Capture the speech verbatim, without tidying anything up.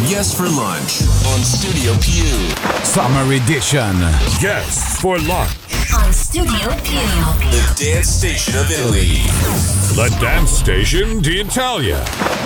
Guests for Lunch on Studio Pew. Summer Edition. Guests for Lunch on Studio Pew. The dance station of Italy. The dance station d'Italia.